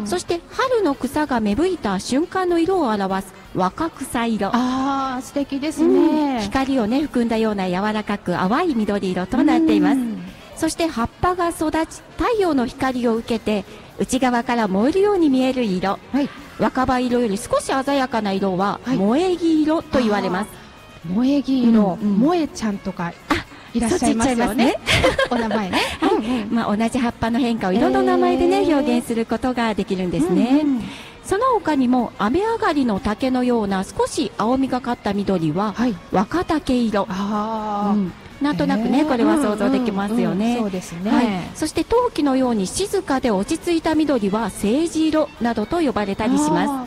そして春の草が芽吹いた瞬間の色を表す若草色。 素敵ですね。 光をね含んだような柔らかく淡い緑色となっています。そして葉っぱが育ち太陽の光を受けて内側から燃えるように見える色、若葉色より少し鮮やかな色は萌え木色と言われます。 萌え木色、萌えちゃんとかいらっしゃいますよね。お名前ね。 同じ葉っぱの変化を色の名前でね表現することができるんですね。その他にも雨上がりの竹のような少し青みがかった緑は若竹色。なんとなくねこれは想像できますよね。 そうですね。 そして陶器のように静かで落ち着いた緑は青磁色などと呼ばれたりします。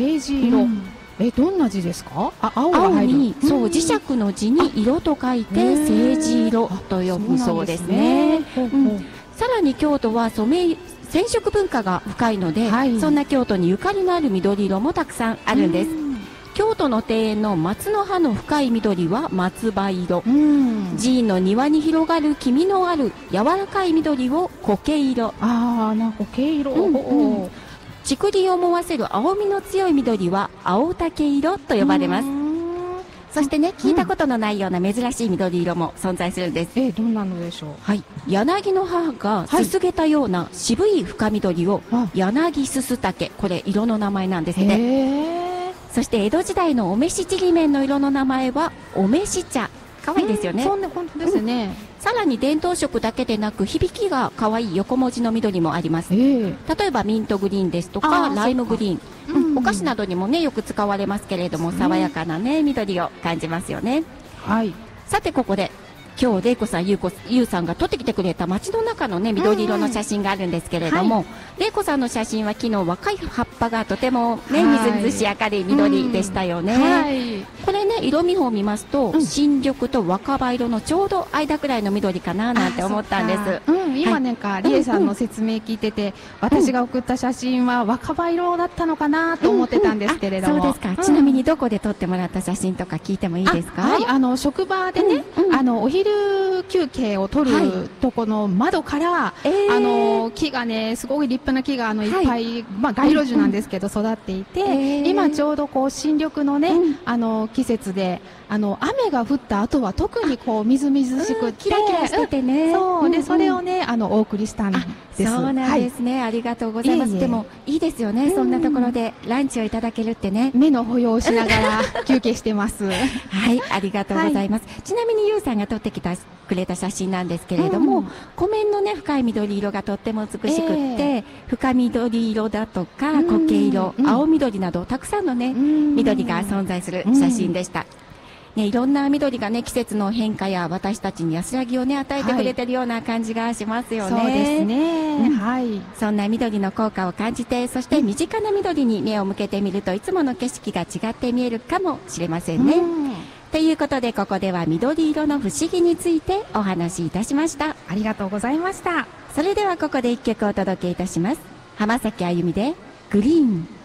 青磁色、どんな字ですか？青が入る。 に磁石の字に色と書いて青磁色と呼ぶそうですね。さらに京都は染色文化が深いので、そんな京都にゆかりのある緑色もたくさんあるんです。京都の庭園の松の葉の深い緑は松葉色、寺院の庭に広がる黄みのある柔らかい緑を苔色。 苔色。 竹林を思わせる青みの強い緑は青竹色と呼ばれます。そしてね聞いたことのないような珍しい緑色も存在するんです。 どんなのでしょう？ 柳の葉がすすげたような渋い深緑を柳すす竹、これ色の名前なんですね。そして江戸時代のお召しちりめんの色の名前はお召し茶。可愛いですよね。 本当ですね。 さらに伝統色だけでなく響きが可愛い横文字の緑もあります。例えばミントグリーンですとかライムグリーン、お菓子などにもねよく使われますけれども、爽やかなね緑を感じますよね。さてここで今日玲子さんゆうさんが撮ってきてくれた街の中のね緑色の写真があるんですけれども、玲子さんの写真は昨日若い葉っぱがとてもねみずみずしい明るい緑でしたよね。これね色見本を見ますと、新緑と若葉色のちょうど間くらいの緑かななんて思ったんです。 今なんか理恵さんの説明聞いてて、私が送った写真は若葉色だったのかなと思ってたんですけれども。 そうですか。ちなみにどこで撮ってもらった写真とか聞いてもいいですか？ 職場でね、お昼休憩を取るとこの窓から、木がねすごい立派な木がいっぱい、街路樹なんですけど育っていて、今ちょうどこう新緑のね、季節で雨が降った後は特にこうみずみずしくて、 キラキラしててね。 それをねお送りしたんです。 そうなんですね。ありがとうございます。でもいいですよね。そんなところでランチをいただけるってね。 目の保養をしながら休憩してます。 ありがとうございます。ちなみにゆうさんが撮ってくれた写真なんですけれども、湖面のね深い緑色がとっても美しくって、深緑色だとか苔色、青緑などたくさんのね緑が存在する写真でした。いろんな緑がね季節の変化や私たちに安らぎをね与えてくれてるような感じがしますよね。 そうですね。 そんな緑の効果を感じて、そして身近な緑に目を向けてみるといつもの景色が違って見えるかもしれませんね。ということでここでは緑色の不思議についてお話しいたしました。 ありがとうございました。 それではここで一曲お届けいたします。浜崎あゆみでグリーン。